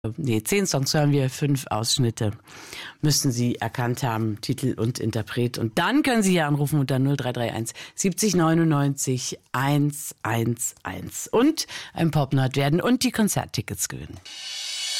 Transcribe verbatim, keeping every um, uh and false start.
Nee, zehn Songs hören wir, fünf Ausschnitte müssen Sie erkannt haben, Titel und Interpret. Und dann können Sie hier anrufen unter null drei drei eins siebzig neunundneunzig hundertelf und ein Popnerd werden und die Konzerttickets gewinnen.